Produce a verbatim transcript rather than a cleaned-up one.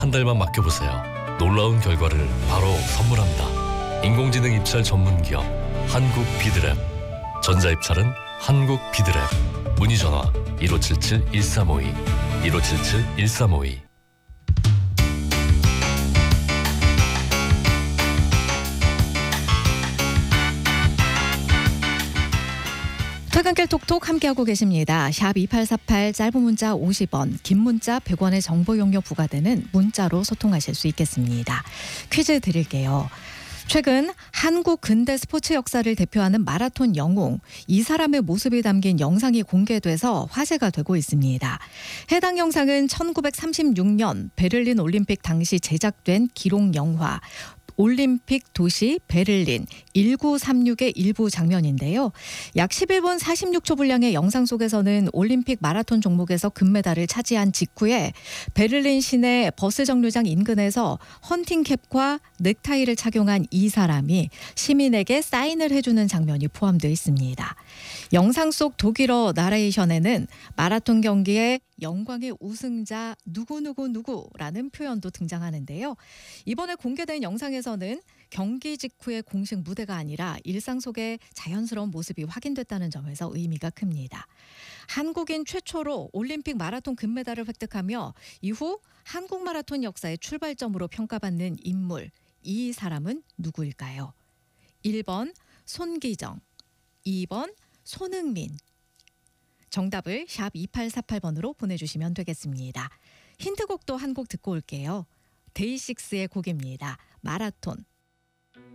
한 달만 맡겨보세요. 놀라운 결과를 바로 선물합니다. 인공지능 입찰 전문기업 한국 비드랩. 전자입찰은 한국 비드랩. 문의전화 일오칠칠 일삼오이 일오칠칠 일삼오이. 퇴근길 톡톡 함께하고 계십니다. 샵 이팔사팔 짧은 문자 오십 원, 긴 문자 백 원의 정보 용료 부과되는 문자로 소통하실 수 있겠습니다. 퀴즈 드릴게요. 최근 한국 근대 스포츠 역사를 대표하는 마라톤 영웅 이 사람의 모습이 담긴 영상이 공개돼서 화제가 되고 있습니다. 해당 영상은 천구백삼십육 년 베를린 올림픽 당시 제작된 기록 영화 올림픽 도시 베를린 천구백삼십육의 일부 장면인데요. 약 십일 분 사십육 초 분량의 영상 속에서는 올림픽 마라톤 종목에서 금메달을 차지한 직후에 베를린 시내 버스 정류장 인근에서 헌팅캡과 넥타이를 착용한 이 사람이 시민에게 사인을 해주는 장면이 포함되어 있습니다. 영상 속 독일어 나레이션에는 마라톤 경기의 영광의 우승자 누구누구누구라는 표현도 등장하는데요. 이번에 공개된 영상에서는 경기 직후의 공식 무대가 아니라 일상 속의 자연스러운 모습이 확인됐다는 점에서 의미가 큽니다. 한국인 최초로 올림픽 마라톤 금메달을 획득하며 이후 한국 마라톤 역사의 출발점으로 평가받는 인물, 이 사람은 누구일까요? 일 번 손기정, 이 번 손흥민. 정답을 샵 이팔사팔 번으로 보내주시면 되겠습니다. 힌트곡도 한 곡 듣고 올게요. 데이식스의 곡입니다. 마라톤.